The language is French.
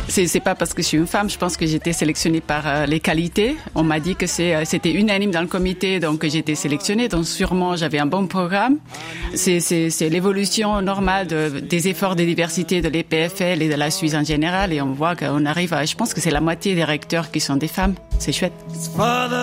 C'est pas parce que je suis une femme, je pense que j'ai été sélectionnée par les qualités. On m'a dit que c'était unanime dans le comité, donc j'ai été sélectionnée, donc sûrement j'avais un bon programme. C'est l'évolution normale des efforts de diversité de l'EPFL et de la Suisse en général, et on voit qu'on arrive je pense que c'est la moitié des recteurs qui sont des femmes. C'est chouette.